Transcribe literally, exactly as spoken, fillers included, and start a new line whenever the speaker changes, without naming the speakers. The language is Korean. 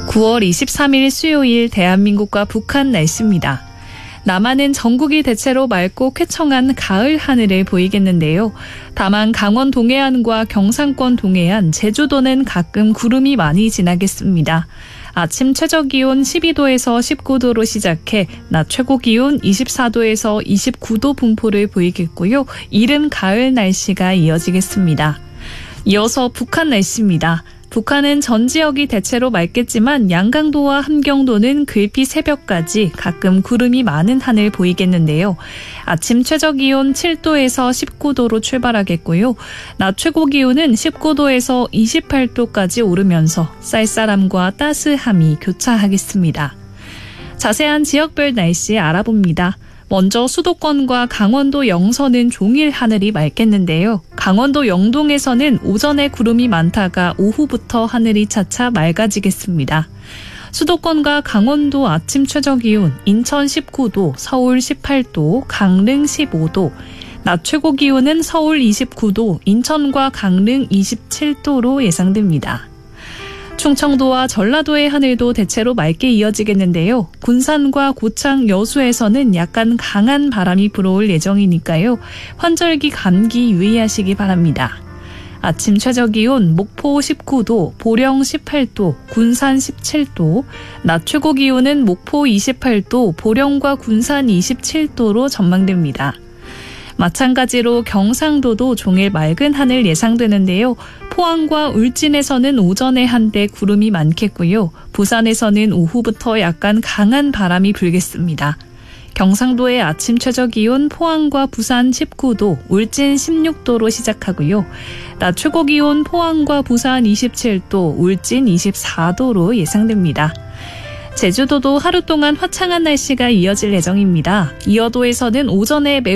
구월 이십삼일 수요일 대한민국과 북한 날씨입니다. 남한은 전국이 대체로 맑고 쾌청한 가을 하늘을 보이겠는데요. 다만 강원 동해안과 경상권 동해안, 제주도는 가끔 구름이 많이 지나겠습니다. 아침 최저기온 십이도에서 십구도로 시작해 낮 최고기온 이십사도에서 이십구도 분포를 보이겠고요. 이른 가을 날씨가 이어지겠습니다. 이어서 북한 날씨입니다. 북한은 전 지역이 대체로 맑겠지만 양강도와 함경도는 글피 새벽까지 가끔 구름이 많은 하늘 보이겠는데요. 아침 최저기온 칠도에서 십구도로 출발하겠고요. 낮 최고기온은 십구도에서 이십팔도까지 오르면서 쌀쌀함과 따스함이 교차하겠습니다. 자세한 지역별 날씨 알아봅니다. 먼저 수도권과 강원도 영서는 종일 하늘이 맑겠는데요. 강원도 영동에서는 오전에 구름이 많다가 오후부터 하늘이 차차 맑아지겠습니다. 수도권과 강원도 아침 최저기온 인천 십구도, 서울 십팔도, 강릉 십오도, 낮 최고기온은 서울 이십구도, 인천과 강릉 이십칠도로 예상됩니다. 충청도와 전라도의 하늘도 대체로 맑게 이어지겠는데요. 군산과 고창, 여수에서는 약간 강한 바람이 불어올 예정이니까요. 환절기 감기 유의하시기 바랍니다. 아침 최저기온 목포 십구도, 보령 십팔도, 군산 십칠도, 낮 최고기온은 목포 이십팔도, 보령과 군산 이십칠도로 전망됩니다. 마찬가지로 경상도도 종일 맑은 하늘 예상되는데요. 포항과 울진에서는 오전에 한때 구름이 많겠고요. 부산에서는 오후부터 약간 강한 바람이 불겠습니다. 경상도의 아침 최저기온 포항과 부산 십구도, 울진 십육도로 시작하고요. 낮 최고기온 포항과 부산 이십칠도, 울진 이십사도로 예상됩니다. 제주도도 하루 동안 화창한 날씨가 이어질 예정입니다. 이어도에서는 오전에 매우